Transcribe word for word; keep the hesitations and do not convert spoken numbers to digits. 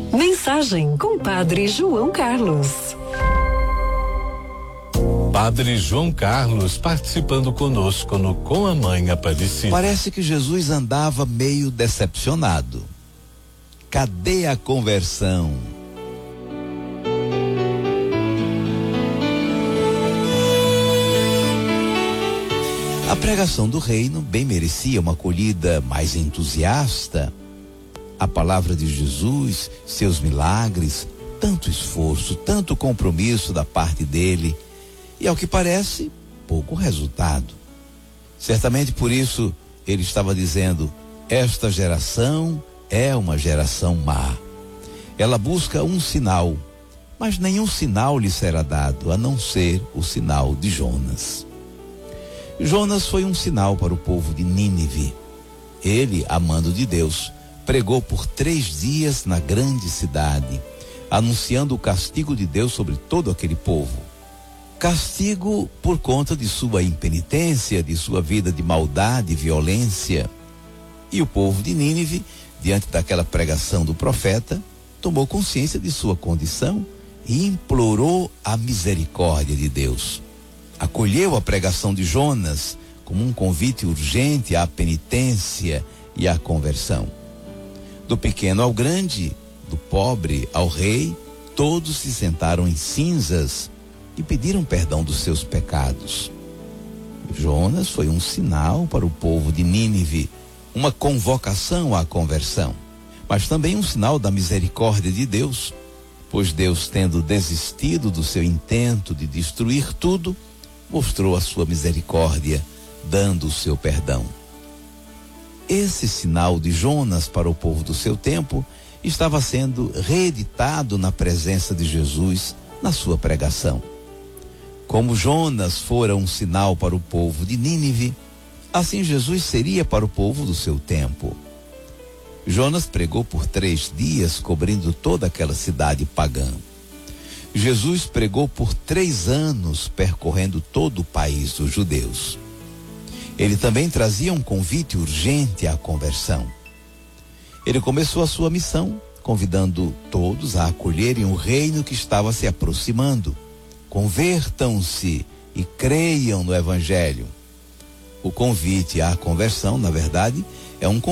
Mensagem com Padre João Carlos. Padre João Carlos participando conosco no Com a Mãe Aparecida. Parece que Jesus andava meio decepcionado. Cadê a conversão? A pregação do reino bem merecia uma acolhida mais entusiasta. A palavra de Jesus, seus milagres, tanto esforço, tanto compromisso da parte dele, e ao que parece, pouco resultado. Certamente por isso ele estava dizendo: esta geração é uma geração má. Ela busca um sinal, mas nenhum sinal lhe será dado, a não ser o sinal de Jonas. Jonas foi um sinal para o povo de Nínive. Ele, amando de Deus, pregou por três dias na grande cidade, anunciando o castigo de Deus sobre todo aquele povo. Castigo por conta de sua impenitência, de sua vida de maldade e violência. E o povo de Nínive, diante daquela pregação do profeta, tomou consciência de sua condição e implorou a misericórdia de Deus. Acolheu a pregação de Jonas como um convite urgente à penitência e à conversão. Do pequeno ao grande, do pobre ao rei, todos se sentaram em cinzas e pediram perdão dos seus pecados. Jonas foi um sinal para o povo de Nínive, uma convocação à conversão, mas também um sinal da misericórdia de Deus, pois Deus, tendo desistido do seu intento de destruir tudo, mostrou a sua misericórdia, dando o seu perdão. Esse sinal de Jonas para o povo do seu tempo estava sendo reeditado na presença de Jesus na sua pregação. Como Jonas fora um sinal para o povo de Nínive, assim Jesus seria para o povo do seu tempo. Jonas pregou por três dias, cobrindo toda aquela cidade pagã. Jesus pregou por três anos, percorrendo todo o país dos judeus. Ele também trazia um convite urgente à conversão. Ele começou a sua missão, convidando todos a acolherem o reino que estava se aproximando. Convertam-se e creiam no Evangelho. O convite à conversão, na verdade, é um convite